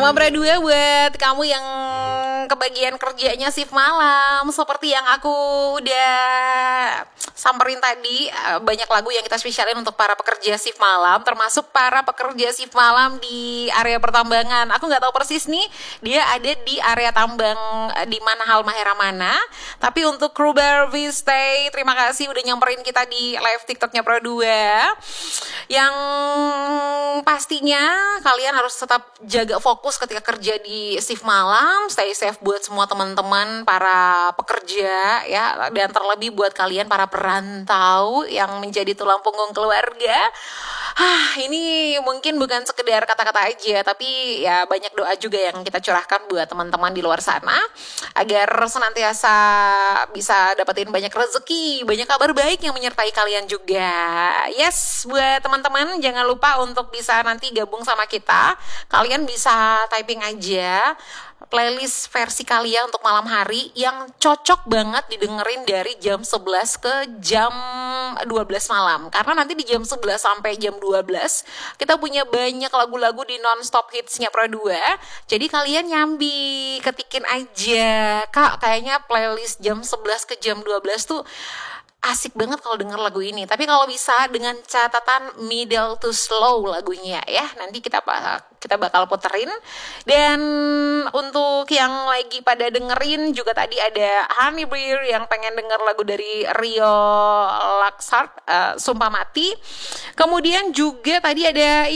Nomor 2 buat kamu yang kebagian kerjanya shift malam, seperti yang aku udah samperin tadi, banyak lagu yang kita spesialin untuk para pekerja shift malam, termasuk para pekerja shift malam di area pertambangan. Aku nggak tahu persis nih dia ada di area tambang di mana Halmahera mana, tapi untuk kru Barbie Stay, terima kasih udah nyamperin kita di live TikToknya Pro 2. Yang pastinya kalian harus tetap jaga fokus ketika kerja di shift malam. Stay safe buat semua teman-teman para pekerja ya, dan terlebih buat kalian para perantau yang menjadi tulang punggung keluarga. Ini mungkin bukan sekedar kata-kata aja, tapi ya banyak doa juga yang kita curahkan buat teman-teman di luar sana agar senantiasa bisa dapetin banyak rezeki, banyak kabar baik yang menyertai kalian juga. Yes, buat teman-teman jangan lupa untuk bisa nanti gabung sama kita. Kalian bisa typing aja playlist versi kalian untuk malam hari yang cocok banget didengerin dari jam 11 ke jam 12 malam. Karena nanti di jam 11 sampai jam 12 kita punya banyak lagu-lagu di non-stop hitsnya Pro 2. Jadi kalian nyambi, ketikin aja, Kak kayaknya playlist jam 11 ke jam 12 tuh asik banget kalau denger lagu ini. Tapi kalau bisa dengan catatan middle to slow lagunya ya. Nanti kita bakal puterin. Dan untuk yang lagi pada dengerin juga tadi ada Honey Beer yang pengen denger lagu dari Rio Laksart, Sumpah Mati. Kemudian juga tadi ada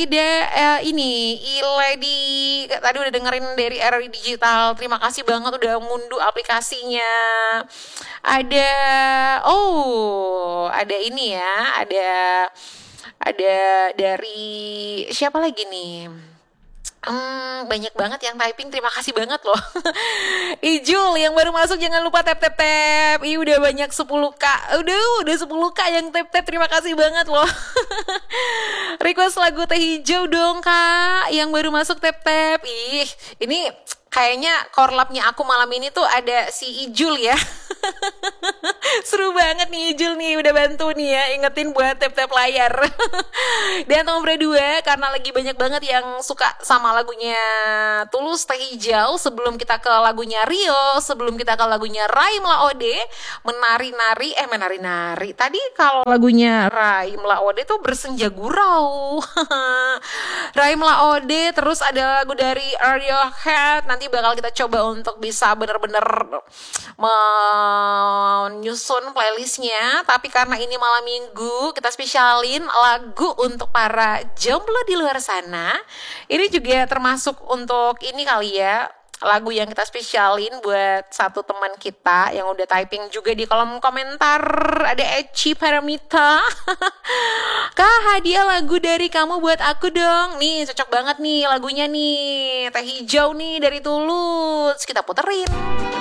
Lady tadi udah dengerin dari RRI Digital. Terima kasih banget udah ngunduh aplikasinya. Ada ini ya, ada dari siapa lagi nih? Banyak banget yang typing, terima kasih banget loh. Ijul yang baru masuk jangan lupa tap. Udah banyak 10k. Udah 10k yang tap, terima kasih banget loh. Request lagu Teh Hijau dong Kak, yang baru masuk tap. Ini kayaknya korlapnya aku malam ini tuh ada si Ijul ya. Seru banget nih Ijul nih, udah bantu nih ya ingetin buat tap layar. Dan nomor 2 karena lagi banyak banget yang suka sama lagunya Tulus Teh Hijau, sebelum kita ke lagunya Rio, sebelum kita ke lagunya Raim Laode, menari-nari. Tadi kalau lagunya Raim Laode tuh Bersenja Gurau. Raim Laode, terus ada lagu dari Radiohead. Nanti bakal kita coba untuk bisa bener-bener menyusun playlistnya. Tapi karena ini malam minggu, kita spesialin lagu untuk para jomblo di luar sana. Ini juga termasuk untuk ini kali ya, lagu yang kita spesialin buat satu teman kita yang udah typing juga di kolom komentar. Ada Eci Paramita. Kak, hadiah lagu dari kamu buat aku dong. Nih cocok banget nih lagunya nih, Teh Hijau nih dari Tulus. Kita puterin.